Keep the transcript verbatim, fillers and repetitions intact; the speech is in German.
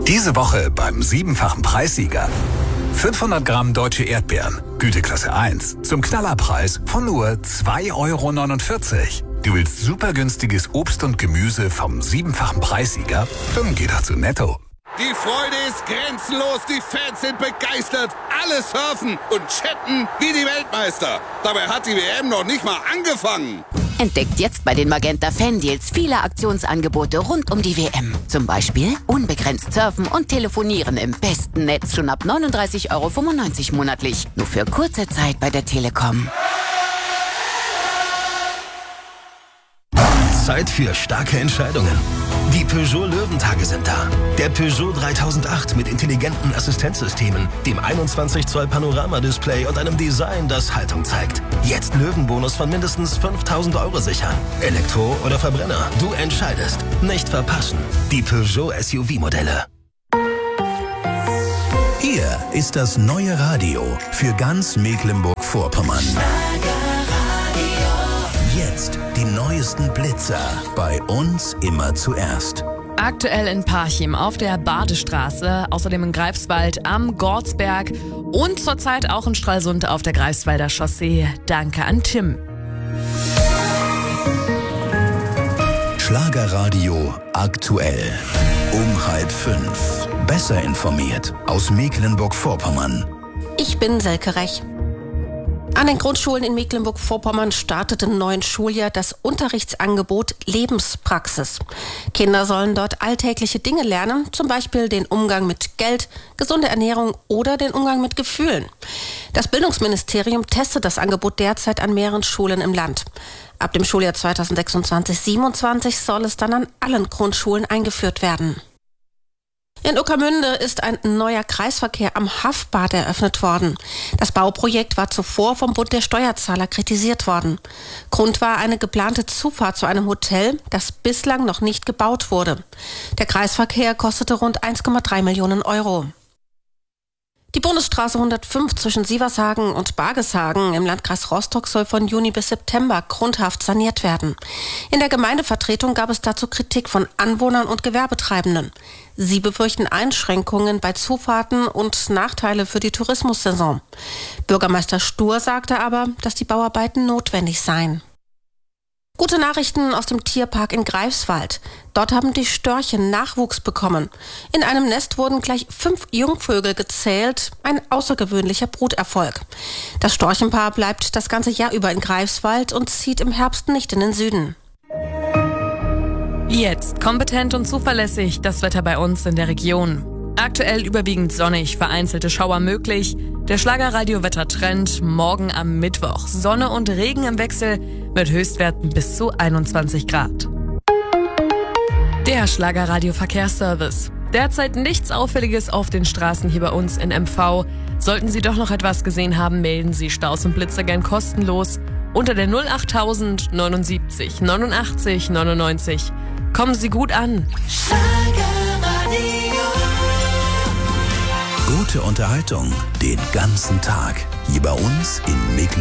Diese Woche beim siebenfachen Preissieger. fünfhundert Gramm deutsche Erdbeeren, Güteklasse eins, zum Knallerpreis von nur zwei Euro neunundvierzig. Du willst super günstiges Obst und Gemüse vom siebenfachen Preissieger? Dann geh doch zu Netto. Die Freude ist grenzenlos, die Fans sind begeistert, alle surfen und chatten wie die Weltmeister. Dabei hat die W M noch nicht mal angefangen. Entdeckt jetzt bei den Magenta Fan-Deals viele Aktionsangebote rund um die W M. Zum Beispiel unbegrenzt surfen und telefonieren im besten Netz schon ab neununddreißig Euro fünfundneunzig monatlich. Nur für kurze Zeit bei der Telekom. Zeit für starke Entscheidungen. Die Peugeot Löwentage sind da. Der Peugeot dreitausendacht mit intelligenten Assistenzsystemen, dem einundzwanzig Zoll Panorama-Display und einem Design, das Haltung zeigt. Jetzt Löwenbonus von mindestens fünftausend Euro sichern. Elektro oder Verbrenner, du entscheidest. Nicht verpassen. Die Peugeot S U V-Modelle. Hier ist das neue Radio für ganz Mecklenburg-Vorpommern. Jetzt die neuesten Blitzer. Bei uns immer zuerst. Aktuell in Parchim auf der Badestraße, außerdem in Greifswald am Gortsberg und zurzeit auch in Stralsund auf der Greifswalder Chaussee. Danke an Tim. Schlagerradio aktuell. Um halb fünf. Besser informiert aus Mecklenburg-Vorpommern. Ich bin Selke Rech. An den Grundschulen in Mecklenburg-Vorpommern startet im neuen Schuljahr das Unterrichtsangebot Lebenspraxis. Kinder sollen dort alltägliche Dinge lernen, zum Beispiel den Umgang mit Geld, gesunde Ernährung oder den Umgang mit Gefühlen. Das Bildungsministerium testet das Angebot derzeit an mehreren Schulen im Land. Ab dem Schuljahr zweitausendsechsundzwanzig siebenundzwanzig soll es dann an allen Grundschulen eingeführt werden. In Ueckermünde ist ein neuer Kreisverkehr am Haffbad eröffnet worden. Das Bauprojekt war zuvor vom Bund der Steuerzahler kritisiert worden. Grund war eine geplante Zufahrt zu einem Hotel, das bislang noch nicht gebaut wurde. Der Kreisverkehr kostete rund eins Komma drei Millionen Euro. Die Bundesstraße hundertfünf zwischen Sievershagen und Bargeshagen im Landkreis Rostock soll von Juni bis September grundhaft saniert werden. In der Gemeindevertretung gab es dazu Kritik von Anwohnern und Gewerbetreibenden. Sie befürchten Einschränkungen bei Zufahrten und Nachteile für die Tourismussaison. Bürgermeister Stur sagte aber, dass die Bauarbeiten notwendig seien. Gute Nachrichten aus dem Tierpark in Greifswald. Dort haben die Störche Nachwuchs bekommen. In einem Nest wurden gleich fünf Jungvögel gezählt. Ein außergewöhnlicher Bruterfolg. Das Storchenpaar bleibt das ganze Jahr über in Greifswald und zieht im Herbst nicht in den Süden. Jetzt kompetent und zuverlässig das Wetter bei uns in der Region. Aktuell überwiegend sonnig, vereinzelte Schauer möglich. Der Schlagerradio-Wettertrend morgen am Mittwoch. Sonne und Regen im Wechsel mit Höchstwerten bis zu einundzwanzig Grad. Der Schlagerradio-Verkehrsservice. Derzeit nichts Auffälliges auf den Straßen hier bei uns in M V. Sollten Sie doch noch etwas gesehen haben, melden Sie Staus und Blitzer gern kostenlos unter der null achttausend neunundsiebzig neunundachtzig neunundneunzig. Kommen Sie gut an. Gute Unterhaltung den ganzen Tag. Hier bei uns in Mecklenburg.